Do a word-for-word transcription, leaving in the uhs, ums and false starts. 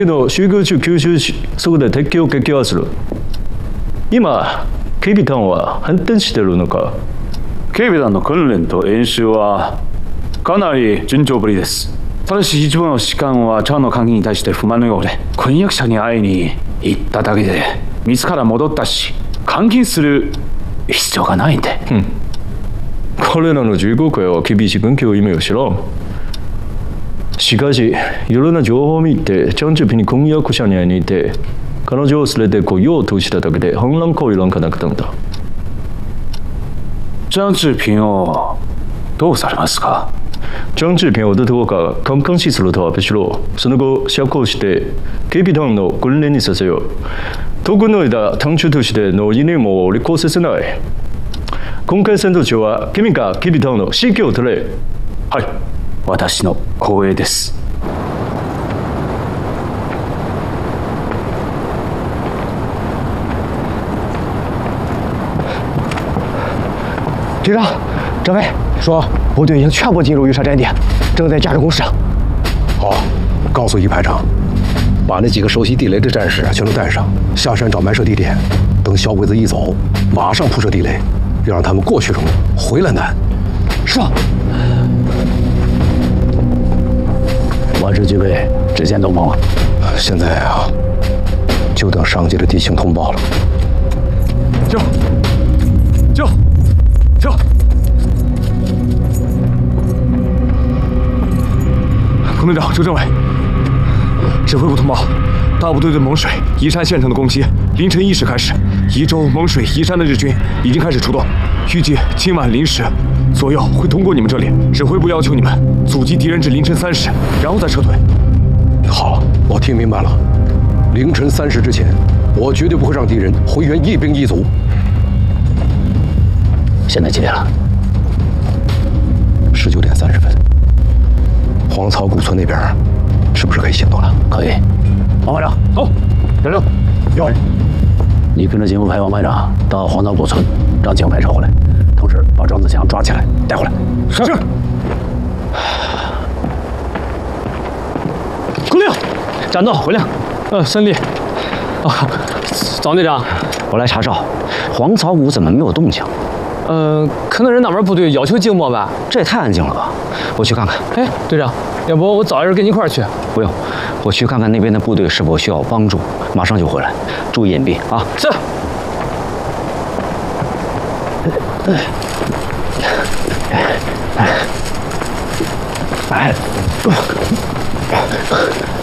けど集合中吸収しそこで敵を撃破する。今警備官は反転してるのか。 警備団の訓練と演習はかなり順調ぶりです。ただし一部の士官はチャンの関係に対して不満のようで、婚約者に会いに行っただけで自ら戻ったし、監禁する必要がないんで。 うん。これらのじゅうごかいは厳しい軍教を意味を知らん。しかし、いろんな情報を見て、チャンチュピに婚約者に会いに行って、彼女を連れてこようとしただけで反乱行為なんかなかったんだ。 張志平をどうされますか？ 張志平をどうか監視するとは別ろ。その後、釈放して警備団の訓練にさせよう。特の間、短中としての任務を履行させない。今回戦闘中は君が警備団の指揮を取れ。 はい、私の光栄です。 局长，政委说部队已经全部进入玉山阵地，正在架设工事上。 好，告诉一排长，把那几个熟悉地雷的战士全都带上，下山找埋设地点。等小鬼子一走，马上铺设地雷，要让他们过去容易，回来难。 是吧？ 我这几位之前都忙了， 现在啊，就等上级的地形通报了。 就就就！彭队长、周政委，指挥部通报，大部队对蒙水、宜山县城的攻击，凌晨一时开始。宜州、蒙水、宜山的日军已经开始出动，预计今晚零时左右会通过你们这里。指挥部要求你们阻击敌人至凌晨三时，然后再撤退。 好，我听明白了。凌晨三时之前，我绝对不会让敌人回援一兵一卒。 现在几点了？ 十九点三十分。黄草古村那边是不是可以行动了？ 可以。王排长， 走，站正。 有。你跟着警务排王排长到黄草古村，让警排撤回来，同时把张子强抓起来带回来。 是。是。口令，战斗回令。呃，胜利。啊，张队长， 我来查哨，黄草谷怎么没有动静？ 呃，可能是那边部队要求静默吧。 这也太安静了吧！我去看看。 哎，队长，要不我早一点跟你一块儿去？ 不用，我去看看那边的部队是否需要帮助，马上就回来，注意隐蔽啊！ 是。 哎，哎，哎。